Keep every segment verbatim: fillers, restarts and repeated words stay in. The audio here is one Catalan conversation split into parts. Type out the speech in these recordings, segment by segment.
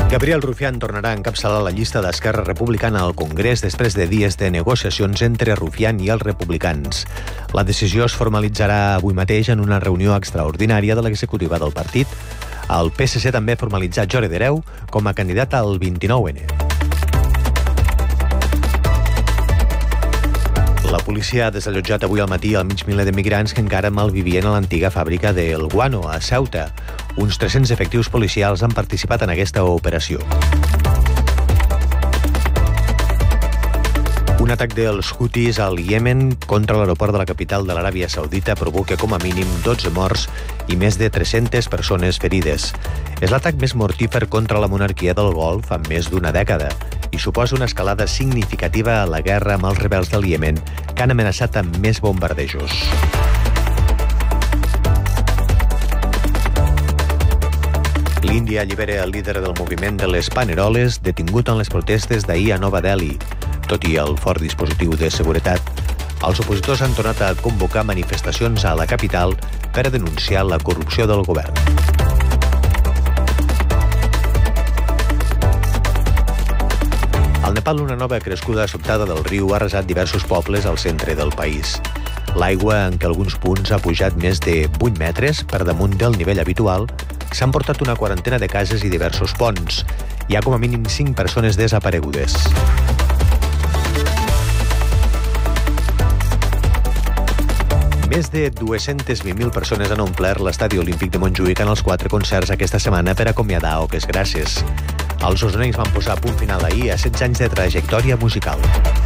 Gabriel Rufián tornarà a encapçalar la llista d'Esquerra Republicana al Congrés després de dies de negociacions entre Rufián i els republicans. La decisió es formalitzarà avui mateix en una reunió extraordinària de l'executiva del partit. El P S C també ha formalitzat Jordi Hereu com a candidat al vint-i-nou ene. La policia ha desallotjat avui al matí al mig miler de migrants que encara malvivien a l'antiga fàbrica d'El Guano, a Ceuta. Uns tres-cents efectius policials han participat en aquesta operació. Un atac dels Houthis al Iemen contra l'aeroport de la capital de l'Aràbia Saudita provoca com a mínim dotze morts i més de tres-centes persones ferides. És l'atac més mortífer contra la monarquia del Golf en més d'una dècada i suposa una escalada significativa a la guerra amb els rebels del Iemen, que han amenaçat amb més bombardejos. L'Índia allibera el líder del moviment de les Paneroles, detingut en les protestes d'ahir a Nova Delhi. Tot i el fort dispositiu de seguretat, els opositors han tornat a convocar manifestacions a la capital per denunciar la corrupció del govern. Al Nepal, una nova crescuda sobtada del riu ha arrasat diversos pobles al centre del país. L'aigua, en què alguns punts ha pujat més de vuit metres per damunt del nivell habitual, s'han portat una quarantena de cases i diversos ponts. Hi ha com a mínim cinc persones desaparegudes. Més de dues-centes vint mil persones han omplert l'estadi olímpic de Montjuïc en els quatre concerts aquesta setmana per acomiadar Oques Grasses. Els osonencs van posar punt final ahir a setze anys de trajectòria musical.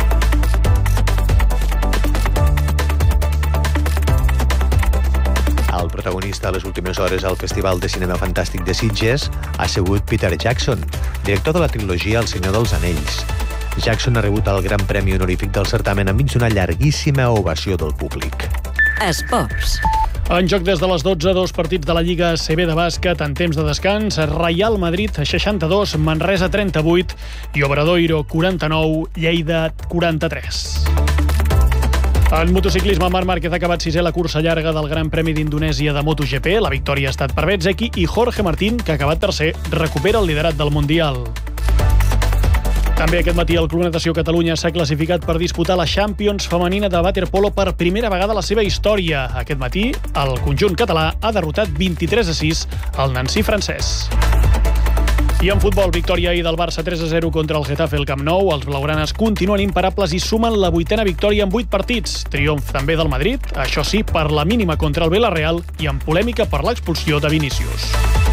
El protagonista a les últimes hores al Festival de Cinema Fantàstic de Sitges ha sigut Peter Jackson, director de la trilogia El Senyor dels Anells. Jackson ha rebut el Gran Premi Honorífic del certamen enmig d'una llarguíssima ovació del públic. Esports. En joc des de les dotze, dos partits de la Lliga A C B de bàsquet en temps de descans. Reial Madrid seixanta-dos, Manresa trenta-vuit i Obradoiro quaranta-nou, Lleida quaranta-tres. En motociclisme, Marc Márquez ha acabat sisè la cursa llarga del Gran Premi d'Indonèsia de MotoGP. La victòria ha estat per Bezzecchi i Jorge Martín, que ha acabat tercer, recupera el liderat del Mundial. També aquest matí el Club Natació Catalunya s'ha classificat per disputar la Champions femenina de waterpolo per primera vegada a la seva història. Aquest matí, el conjunt català ha derrotat vint-i-tres a sis al Nancy francès. I en futbol, victòria ahir del Barça tres a zero contra el Getafe al Camp Nou. Els blaugranes continuen imparables i sumen la vuitena victòria en vuit partits. Triomf també del Madrid, això sí, per la mínima contra el Villarreal i amb polèmica per l'expulsió de Vinícius.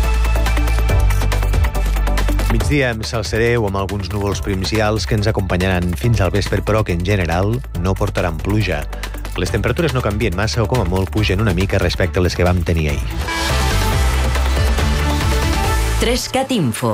Migdia amb cel serè o amb alguns núvols prims que ens acompanyaran fins al vespre, però que en general no portaran pluja. Les temperatures no canvien massa o com a molt pugen una mica respecte a les que vam tenir ahir. Trescat Info.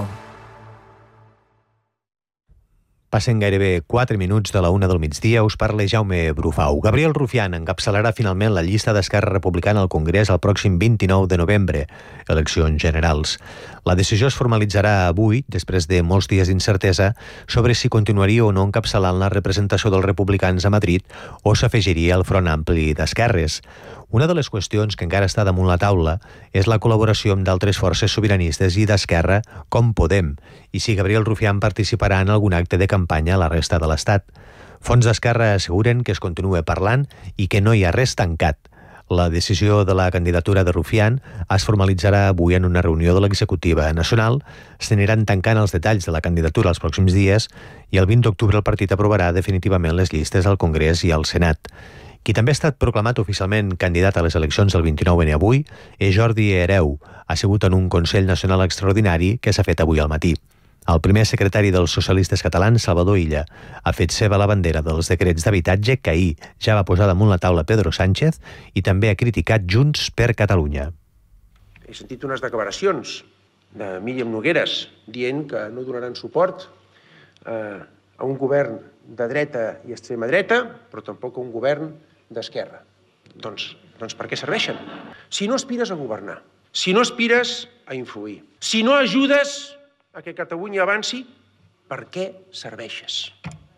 Passen gairebé quatre minuts de la una del migdia. Us parla Jaume Brufau. Gabriel Rufián encapçalarà finalment la llista d'Esquerra Republicana al Congrés el pròxim vint-i-nou de novembre, eleccions generals. La decisió es formalitzarà avui, després de molts dies d'incertesa, sobre si continuaria o no encapçalant la representació dels republicans a Madrid o s'afegiria al Front Ampli d'Esquerres. Una de les qüestions que encara està damunt la taula és la col·laboració amb d'altres forces sobiranistes i d'esquerra, com Podem, i si Gabriel Rufián participarà en algun acte de campanya a la resta de l'Estat. Fons d'Esquerra asseguren que es continua parlant i que no hi ha res tancat. La decisió de la candidatura de Rufián es formalitzarà avui en una reunió de l'executiva nacional. S'aniran tancant els detalls de la candidatura els pròxims dies i el vint d'octubre el partit aprovarà definitivament les llistes al Congrés i al Senat. Qui també ha estat proclamat oficialment candidat a les eleccions del vint-i-nou ene avui és Jordi Hereu, assegut en un Consell Nacional Extraordinari que s'ha fet avui al matí. El primer secretari dels socialistes catalans, Salvador Illa, ha fet seva la bandera dels decrets d'habitatge que ahir ja va posar damunt la taula Pedro Sánchez i també ha criticat Junts per Catalunya. He sentit unes declaracions de Míriam Nogueras dient que no donaran suport eh, a un govern de dreta i extrema dreta, però tampoc a un govern d'esquerra. Doncs, doncs per què serveixen? Si no aspires a governar, si no aspires a influir, si no ajudes a que Catalunya avanci, per què serveixes?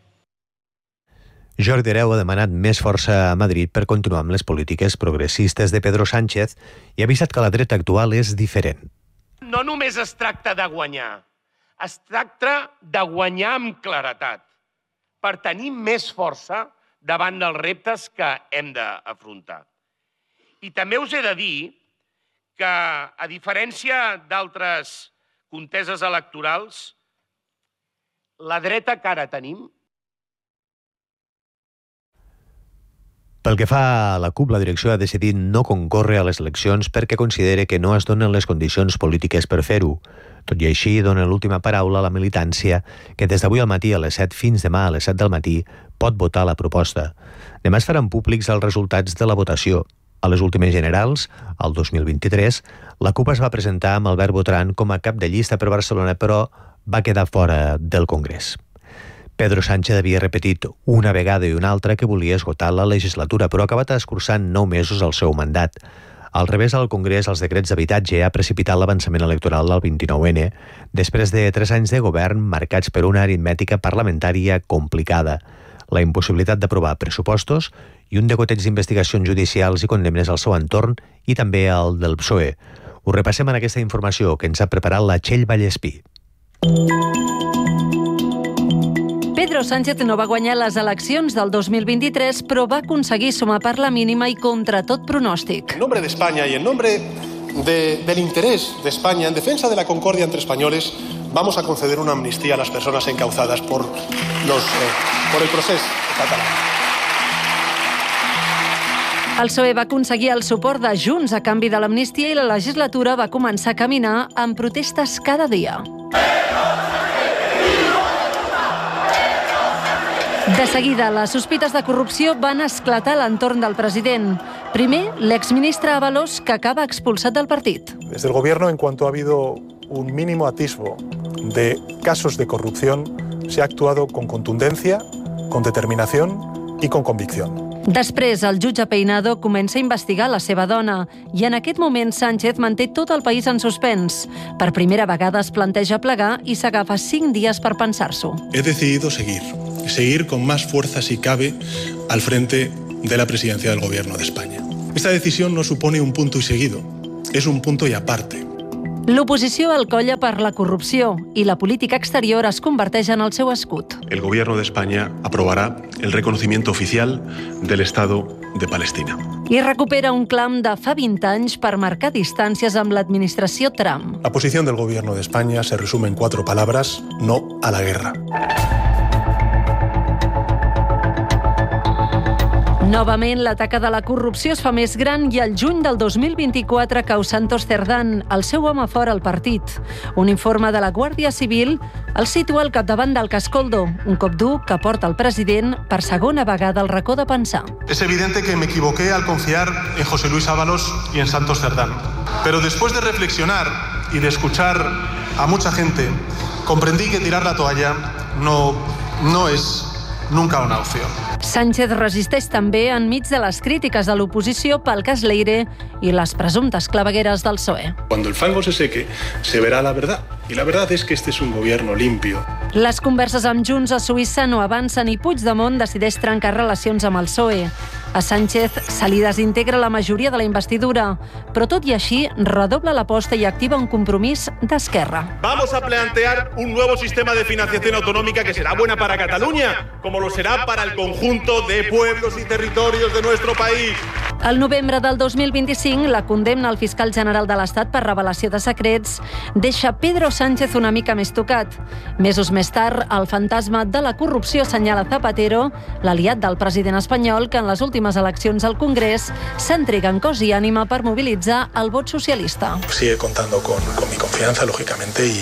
Jordi Hereu ha demanat més força a Madrid per continuar amb les polítiques progressistes de Pedro Sánchez i ha avisat que la dreta actual és diferent. No només es tracta de guanyar, Es tracta de guanyar amb claretat per tenir més força davant dels reptes que hem d'afrontar. I també us he de dir que, a diferència d'altres conteses electorals, la dreta que ara tenim... Pel que fa a la CUP, la direcció ha decidit no concórrer a les eleccions perquè considera que no es donen les condicions polítiques per fer-ho. Tot i així, dona l'última paraula a la militància que des d'avui al matí a les set fins demà a les set del matí pot votar la proposta. Demà es faran públics els resultats de la votació. A les últimes generals, el dos mil vint-i-tres, la CUP es va presentar amb Albert Botran com a cap de llista per Barcelona, però va quedar fora del Congrés. Pedro Sánchez havia repetit una vegada i una altra que volia esgotar la legislatura, però ha acabat escurçant nou mesos el seu mandat. Al revés, al Congrés, els decrets d'habitatge ha precipitat l'avançament electoral del vint-i-nou ene, després de tres anys de govern marcats per una aritmètica parlamentària complicada, la impossibilitat d'aprovar pressupostos i un degoteig d'investigacions judicials i condemnes al seu entorn i també al del P S O E. Ho repassem en aquesta informació que ens ha preparat la Txell Vallespí. Pedro Sánchez no va guanyar les eleccions del dos mil vint-i-tres, però va aconseguir sumar per la mínima i contra tot pronòstic. En nombre de España y en nombre de, del interés de España, en defensa de la concordia entre españoles, vamos a conceder una amnistía a las personas encauzadas por, los, eh, por el proceso catalán. El P S O E va aconseguir el suport de Junts a canvi de l'amnistia i la legislatura va començar a caminar amb protestes cada dia. De seguida, les sospites de corrupció van esclatar a l'entorn del president. Primer, l'exministre Ábalos, que acaba expulsat del partit. Desde el gobierno, en cuanto ha habido un mínimo atisbo de casos de corrupción, se ha actuado con contundencia, con determinación y con convicción. Després, el jutge Peinado comença a investigar la seva dona i en aquest moment Sánchez manté tot el país en suspens. Per primera vegada es planteja plegar i s'agafa cinc dies per pensar-s'ho. He decidido seguir, seguir con más fuerza si cabe al frente de la presidencia del Gobierno de España. Esta decisión no supone un punto y seguido, es un punto y aparte. L'oposició el colla per la corrupció i la política exterior es converteix en el seu escut. El Gobierno de España aprobará el reconocimiento oficial del Estado de Palestina. I recupera un clam de fa vint anys per marcar distàncies amb l'administració Trump. La posición del Gobierno de España se resume en cuatro palabras: no a la guerra. Novament, la taca de la corrupció es fa més gran i el juny del dos mil vint-i-quatre cau Santos Cerdán, el seu home fora al partit. Un informe de la Guàrdia Civil el situa al capdavant del Cascoldo, un cop dur que porta el president per segona vegada al racó de pensar. Es evidente que me equivoqué al confiar en José Luis Ábalos y en Santos Cerdán. Pero después de reflexionar y de escuchar a mucha gente, comprendí que tirar la toalla no, no es nunca una opció. Sánchez resisteix també enmig de les crítiques de l'oposició pel cas Leire i les presumptes clavegueres del P S O E. Cuando el fango se seque, se verá la verdad. Y la verdad es que este es un gobierno limpio. Les converses amb Junts a Suïssa no avancen i Puigdemont decideix trencar relacions amb el P S O E. A Sánchez se li desintegra la majoria de la investidura, però tot i així redobla l'aposta i activa un compromís d'esquerra. Vamos a plantear un nuevo sistema de financiación autonómica que será buena para Cataluña, como lo será para el conjunto de pueblos y territorios de nuestro país. Al novembre del dos mil vint-i-cinc, la condemna al fiscal general de l'Estat per revelació de secrets deixa Pedro Sánchez una mica més tocat. Mesos més tard, el fantasma de la corrupció assenyala Zapatero, l'aliat del president espanyol, que en les últimes eleccions al Congrés s'entrega en cos i ànima per mobilitzar el vot socialista. Sigue contando con, con mi confianza, lógicamente, y,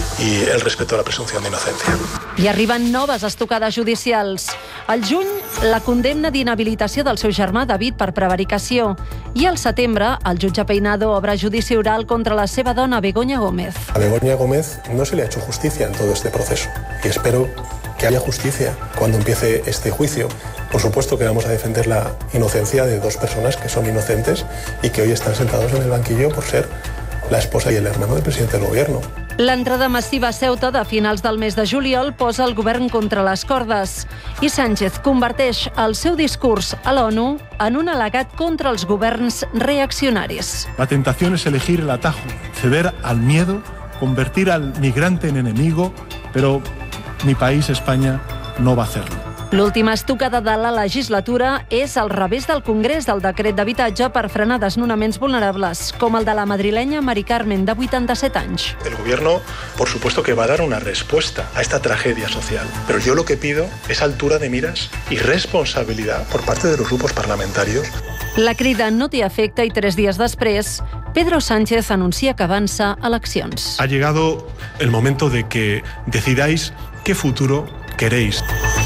y el respeto a la presunción de inocencia. I arriben noves estocades judicials. Al juny, la condemna d'inhabilitació del seu germà David per prevaricació. I al setembre, el jutge Peinado obre judici oral contra la seva dona, Begoña Gómez. A Begoña Gómez no se le ha hecho justicia en todo este proceso. Y espero que haya justicia cuando empiece este juicio. Por supuesto que vamos a defender la inocencia de dos personas que son inocentes y que hoy están sentados en el banquillo por ser la esposa y el hermano del presidente del gobierno. L'entrada massiva a Ceuta de finals del mes de juliol posa el govern contra les cordes i Sánchez converteix el seu discurs a l'ONU en un al·legat contra els governs reaccionaris. La tentación es elegir el atajo, ceder al miedo convertir al migrante en enemigo, pero mi país, España, no va a hacerlo. L'última estocada de la legislatura és al revés del Congrés del decret d'habitatge per frenar desnonaments vulnerables, com el de la madrilenya Mari Carmen, de vuitanta-set anys. El gobierno, por supuesto que va a dar una respuesta a esta tragedia social, pero yo lo que pido es altura de miras y responsabilidad por parte de los grupos parlamentarios. La crida no té efecte i tres dies després, Pedro Sánchez anuncia que avança eleccions. Ha llegado el momento de que decidáis qué futuro queréis.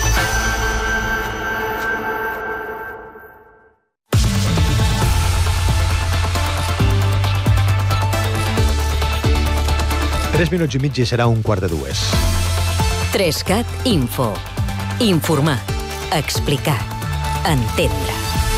Tres minuts i mig i serà un quart de dues. Trescat Info. Informar. Explicar. Entendre.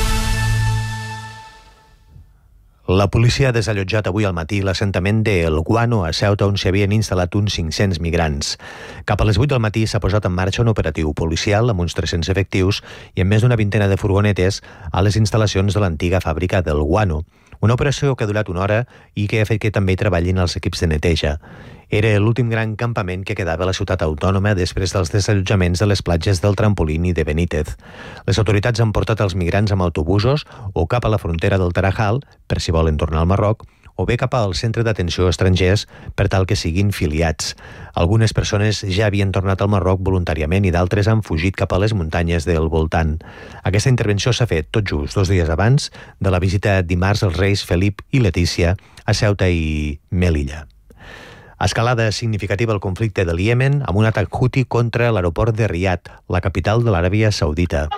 La policia ha desallotjat avui al matí l'assentament de El Guano a Ceuta, on s'hi havien instal·lat uns cinc-cents migrants. Cap a les vuit del matí s'ha posat en marxa un operatiu policial amb uns tres-cents efectius i amb més d'una vintena de furgonetes a les instal·lacions de l'antiga fàbrica del Guano. Una operació que ha durat una hora i que ha fet que també hi treballin els equips de neteja. Era l'últim gran campament que quedava a la ciutat autònoma després dels desallotjaments de les platges del Trampolín i de Benítez. Les autoritats han portat els migrants amb autobusos o cap a la frontera del Tarajal, per si volen tornar al Marroc, o bé cap al centre d'atenció a estrangers per tal que siguin filiats. Algunes persones ja havien tornat al Marroc voluntàriament i d'altres han fugit cap a les muntanyes del voltant. Aquesta intervenció s'ha fet tot just dos dies abans de la visita dimarts als reis Felip i Letícia a Ceuta i Melilla. Escalada significativa al conflicte del Iemen amb un atac Houthi contra l'aeroport de Riad, la capital de l'Aràbia Saudita.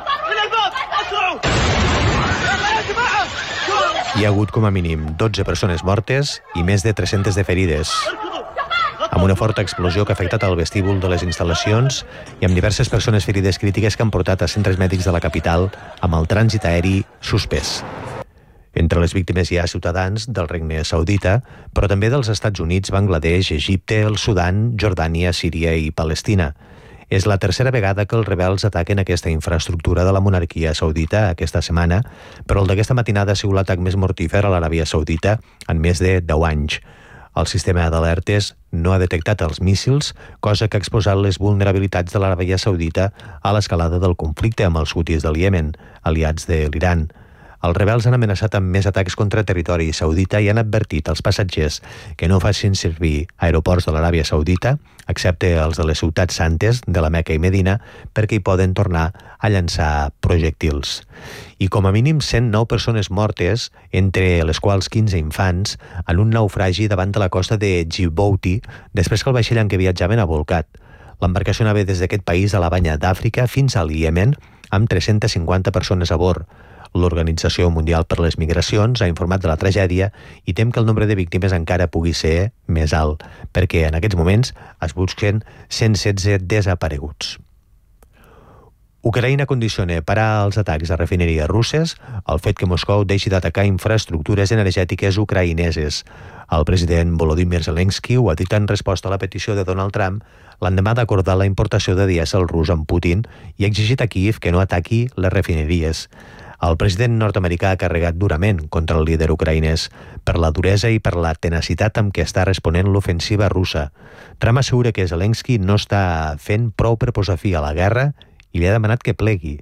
Hi ha hagut com a mínim dotze persones mortes i més de tres-centes de ferides, amb una forta explosió que ha afectat el vestíbul de les instal·lacions i amb diverses persones ferides crítiques que han portat a centres mèdics de la capital amb el trànsit aeri suspès. Entre les víctimes hi ha ciutadans del Regne Saudita, però també dels Estats Units, Bangladesh, Egipte, el Sudan, Jordània, Síria i Palestina. És la tercera vegada que els rebels ataquen aquesta infraestructura de la monarquia saudita aquesta setmana, però el d'aquesta matinada ha sigut l'atac més mortífer a l'Aràbia Saudita en més de deu anys. El sistema d'alertes no ha detectat els míssils, cosa que ha exposat les vulnerabilitats de l'Aràbia Saudita a l'escalada del conflicte amb els hutis del Iemen, aliats de l'Iran. Els rebels han amenaçat amb més atacs contra territori saudita i han advertit als passatgers que no facin servir aeroports de l'Aràbia Saudita, excepte els de les ciutats santes de la Meca i Medina, perquè hi poden tornar a llançar projectils. I com a mínim cent nou persones mortes, entre les quals quinze infants, en un naufragi davant de la costa de Djibouti, després que el vaixell en què viatjaven ha volcat. L'embarcació anava des d'aquest país a la banya d'Àfrica fins al Iemen, amb tres-centes cinquanta persones a bord. L'Organització Mundial per les Migracions ha informat de la tragèdia i tem que el nombre de víctimes encara pugui ser més alt, perquè en aquests moments es busquen cent setze desapareguts. Ucraïna condiciona parar els atacs a refineries russes el fet que Moscou deixi d'atacar infraestructures energètiques ucraïneses. El president Volodymyr Zelensky ho ha dit en resposta a la petició de Donald Trump l'endemà d'acordar la importació de dièsel rus amb Putin i ha exigit a Kíev que no ataqui les refineries. El president nord-americà ha carregat durament contra el líder ucraïnès per la duresa i per la tenacitat amb què està responent l'ofensiva russa. Trump assegura que Zelensky no està fent prou per posar fi a la guerra i li ha demanat que plegui.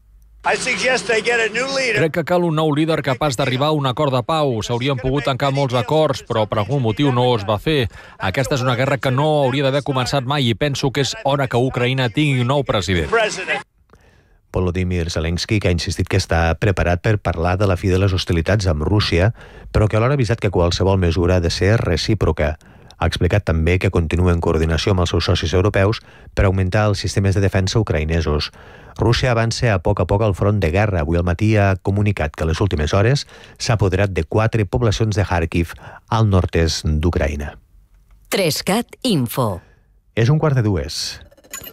Crec que cal un nou líder capaç d'arribar a un acord de pau. S'haurien pogut tancar molts acords, però per algun motiu no es va fer. Aquesta és una guerra que no hauria d'haver començat mai i penso que és hora que Ucraïna tingui un nou president. Volodymyr Zelensky, que ha insistit que està preparat per parlar de la fi de les hostilitats amb Rússia, però que alhora ha avisat que qualsevol mesura ha de ser recíproca. Ha explicat també que continua en coordinació amb els seus socis europeus per augmentar els sistemes de defensa ucraïnesos. Rússia avança a poc a poc al front de guerra. Avui al matí ha comunicat que a les últimes hores s'ha apoderat de quatre poblacions de Kharkiv al nord-est d'Ucraïna. Trescat Info. És un quart de dues.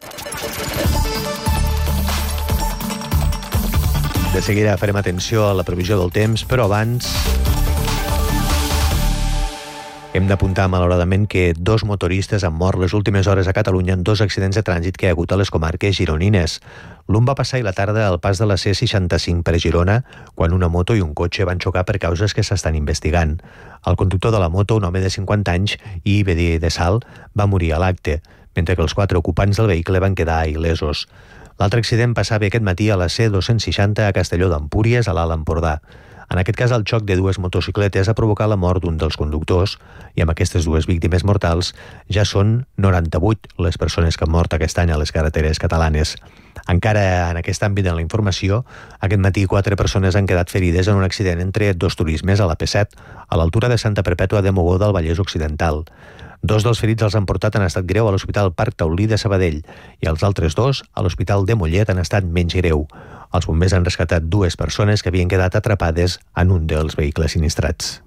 De seguida farem atenció a la previsió del temps, però abans Hem d'apuntar, malauradament, que dos motoristes han mort les últimes hores a Catalunya en dos accidents de trànsit que hi ha hagut a les comarques gironines. L'un va passar ahir la tarda al pas de la C seixanta-cinc per Girona, quan una moto i un cotxe van xocar per causes que s'estan investigant. El conductor de la moto, un home de cinquanta anys i veí de Salt, va morir a l'acte, mentre que els quatre ocupants del vehicle van quedar il·lesos. L'altre accident passava aquest matí a la C dos-cents seixanta a Castelló d'Empúries, a l'Alt Empordà. En aquest cas, el xoc de dues motocicletes ha provocat la mort d'un dels conductors i amb aquestes dues víctimes mortals ja són noranta-vuit les persones que han mort aquest any a les carreteres catalanes. Encara en aquest àmbit de la informació, aquest matí quatre persones han quedat ferides en un accident entre dos turismes a la P set, a l'altura de Santa Perpètua de Mogoda al Vallès Occidental. Dos dels ferits els han portat en estat greu a l'Hospital Parc Taulí de Sabadell i els altres dos a l'Hospital de Mollet en estat menys greu. Els bombers han rescatat dues persones que havien quedat atrapades en un dels vehicles sinistrats.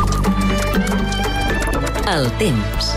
El temps.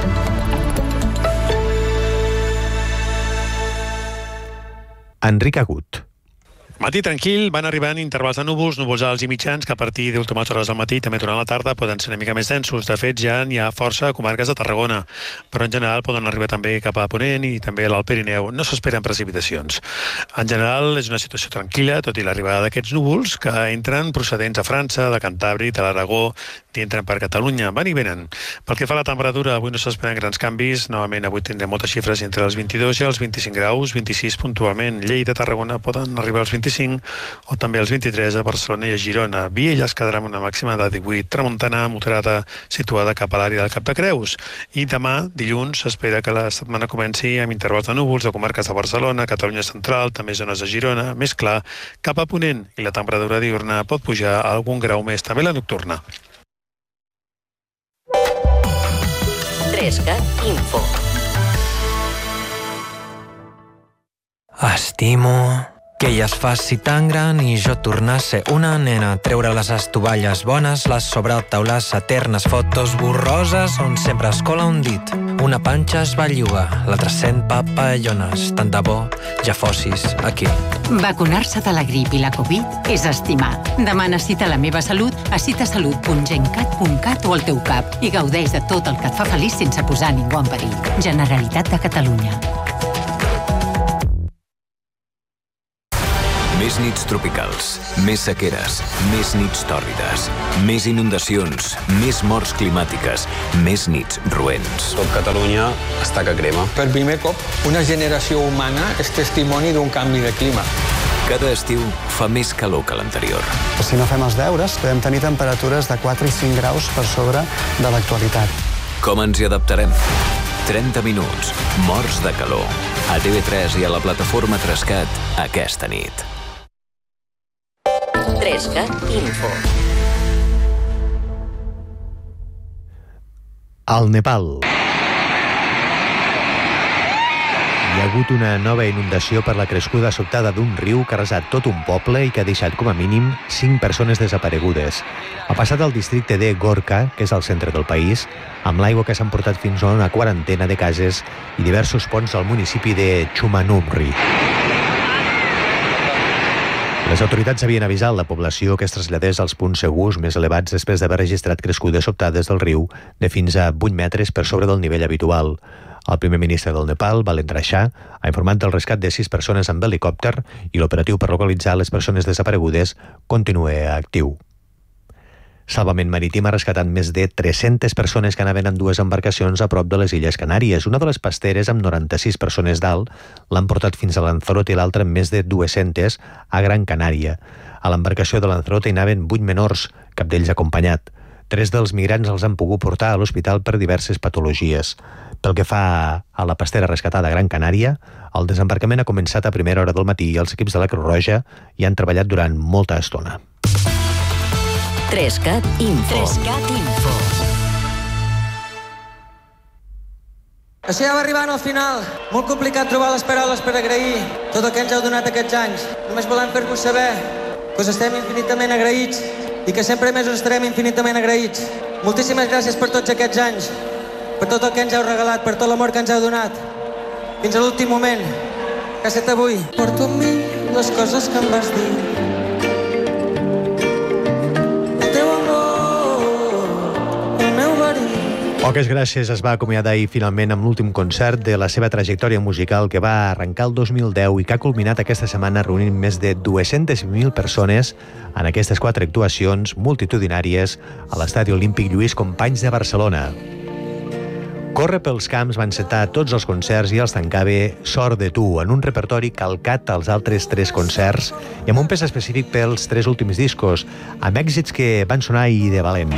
Enric Agut. Matí tranquil, van arribant intervals de núvols, núvols alts i mitjans, que a partir d'últimes hores del matí, també durant la tarda, poden ser una mica més densos. De fet, ja n'hi ha força comarques de Tarragona, però en general poden arribar també cap a Ponent i també a l'Alt Pirineu. No s'esperen precipitacions. En general, és una situació tranquil·la, tot i l'arribada d'aquests núvols, que entren procedents de França, de Cantàbria, de l'Aragó, i entren per Catalunya. Van i venen. Pel que fa a la temperatura, avui no s'esperen grans canvis. Novament, avui tindrem moltes xifres entre els vint-i-dos i els vint-i-cinc graus, vint-i-sis puntualment. Lleida i Tarragona poden arribar als vint-i-cinc o també als vint-i-tres a Barcelona i a Girona. Viella es quedarà amb una màxima de divuit. Tramuntana moderada situada cap a l'àrea del Cap de Creus. I demà, dilluns, s'espera que la setmana comenci amb intervals de núvols de comarques de Barcelona, Catalunya Central, també zones de Girona, més clar, cap a Ponent, i la temperatura diürna pot pujar a algun grau més, també la nocturna. Trescat Info. Estimo que ella es faci tan gran i jo tornar a ser una nena, treure les estovalles bones, les sobretaules eternes, fotos borroses on sempre es cola un dit. Una panxa es belluga, l'altra sent papallones, tant de bo ja fossis aquí. Vacunar-se de la grip i la Covid és estimar. Demana cita a La Meva Salut a citasalut punt gencat punt cat o al teu cap i gaudeix de tot el que et fa feliç sense posar ningú en perill. Generalitat de Catalunya. Més nits tropicals, més sequeres, més nits tòrrides, més inundacions, més morts climàtiques, més nits roents. Tot Catalunya està que crema. Per primer cop, una generació humana és testimoni d'un canvi de clima. Cada estiu fa més calor que l'anterior. Si no fem els deures, podem tenir temperatures de quatre i cinc graus per sobre de l'actualitat. Com ens hi adaptarem? trenta minuts, morts de calor. A T V tres i a la plataforma Trescat aquesta nit. Trescat Info. Al Nepal. Hi ha hagut una nova inundació per la crescuda sobtada d'un riu que ha arrasat tot un poble i que ha deixat com a mínim cinc persones desaparegudes. Ha passat al districte de Gorkha, que és al centre del país, amb l'aigua que s'han portat fins a una quarantena de cases i diversos ponts al municipi de Chumanumri. Les autoritats havien avisat la població que es traslladés als punts segurs més elevats després d'haver registrat crescudes sobtades del riu de fins a vuit metres per sobre del nivell habitual. El primer ministre del Nepal, Balendra Shah, ha informat del rescat de sis persones amb helicòpter i l'operatiu per localitzar les persones desaparegudes continua actiu. Salvament Marítim ha rescatat més de tres-centes persones que anaven en dues embarcacions a prop de les Illes Canàries. Una de les pasteres, amb noranta-sis persones dalt, l'han portat fins a Lanzarote i l'altra, amb més de dues-centes, a Gran Canària. A l'embarcació de Lanzarote hi anaven vuit menors, cap d'ells acompanyat. Tres dels migrants els han pogut portar a l'hospital per diverses patologies. Pel que fa a la pastera rescatada a Gran Canària, el desembarcament ha començat a primera hora del matí i els equips de la Creu Roja hi han treballat durant molta estona. Trescat Info. Trescat Info. Això ja va arribant al final. Molt complicat trobar les paraules per agrair tot el que ens heu donat aquests anys. Només volem fer-vos saber que us estem infinitament agraïts i que sempre més us estarem infinitament agraïts. Moltíssimes gràcies per tots aquests anys, per tot el que ens heu regalat, per tot l'amor que ens heu donat. Fins a l'últim moment, que ha estat avui. Porto amb mi les coses que em vas dir. Poques gràcies es va acomiadar ahir finalment amb l'últim concert de la seva trajectòria musical que va arrencar el dos mil deu i que ha culminat aquesta setmana reunint més de dues-centes mil persones en aquestes quatre actuacions multitudinàries a l'Estadi Olímpic Lluís Companys de Barcelona. Corre pels camps va encetar tots els concerts i els tancava Sort de tu, en un repertori calcat als altres tres concerts i amb un pes específic pels tres últims discos, amb èxits que van sonar i de valent.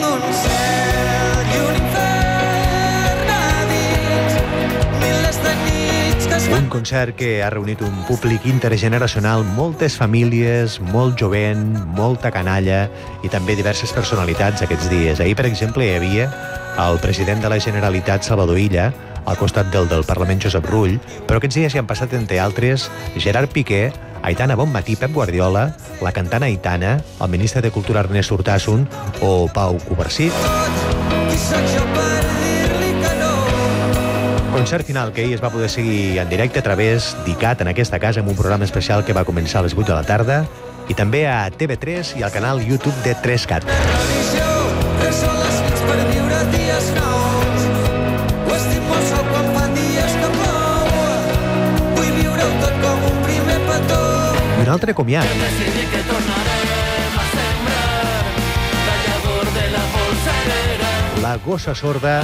Un concert que ha reunit un públic intergeneracional, moltes famílies, molt jovent, molta canalla i també diverses personalitats aquests dies. Ahir, per exemple, hi havia el president de la Generalitat, Salvador Illa, al costat del del Parlament, Josep Rull, però aquests dies hi han passat, entre altres, Gerard Piqué, Aitana Bonmatí, Pep Guardiola, la cantant Aitana, el ministre de Cultura Ernest Urtasun o Pau Covarsí. Concert final que ahir es va poder seguir en directe a través d'ICAT en aquesta casa amb un programa especial que va començar a les vuit de la tarda i també a T V tres i al canal YouTube de tres cat. I un altre comiat. La Gossa Sorda,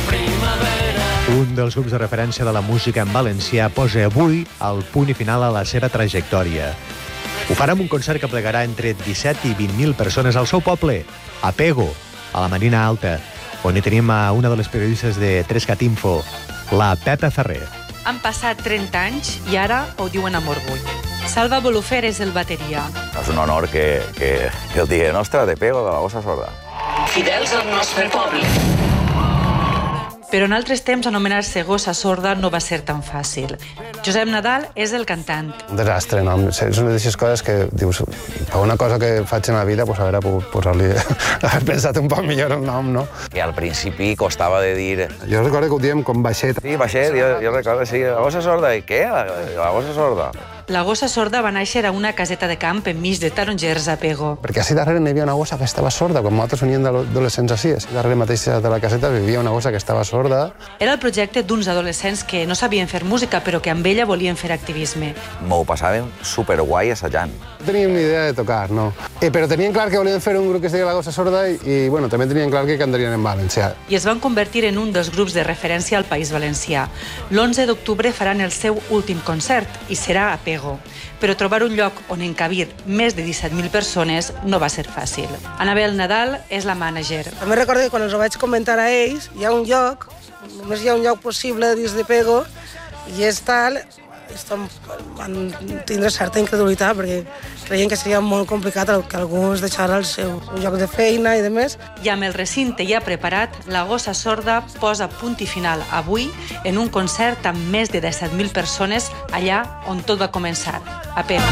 un dels grups de referència de la música en valencià, posa avui el punt i final a la seva trajectòria. Ho farà amb un concert que plegarà entre disset i vint mil persones al seu poble, a Pego, a la Marina Alta, on hi tenim a una de les periodistes de tres cat info, la Pepa Ferrer. Han passat trenta anys i ara ho diuen amb orgull. Salva Bolufer és el bateria. És un honor que, que, que el digui nostre de Pego, de la Gossa Sorda. Fidels al nostre poble. Però en altres temps anomenar-se Gossa Sorda no va ser tan fàcil. Josep Nadal és el cantant. Un desastre, no? És una d'aquestes coses que dius, per una cosa que faig en la vida, pues haver pogut posar-li, haver pensat un poc millor el nom, no? Que al principi costava de dir... Jo recordo que ho diem com baixet. Sí, baixet, jo, jo recordo, sí, la Gossa Sorda. I què? La, la Gossa Sorda. La Gossa Sorda va néixer a una caseta de camp enmig de tarongers a Pego. Perquè així darrere n'hi havia una gossa que estava sorda, quan nosaltres veníem d'adolescents així. Així darrere mateix de la caseta vivia una gossa que estava sorda. Era el projecte d'uns adolescents que no sabien fer música, però que amb ella volien fer activisme. M'ho passàvem superguai assajant. No teníem ni idea de tocar, no. Eh, però tenien clar que volien fer un grup que es deia La Gossa Sorda i, i bueno, també tenien clar que cantarien en valencià. I es van convertir en un dels grups de referència al País Valencià. L'onze d'octubre faran el seu últim concert i serà a Pego. Però trobar un lloc on encabir més de disset mil persones no va ser fàcil. Anabel Nadal és la mànager. També recordo que quan els ho vaig comentar a ells, hi ha un lloc, només hi ha un lloc possible dins de Pego, i és tal, van tindre certa incredulitat, perquè creien que seria molt complicat que algú es deixara el seu lloc de feina i de més. I amb el recinte ja preparat, la Gossa Sorda posa punt i final avui en un concert amb més de disset mil persones allà on tot va començar, a Pego.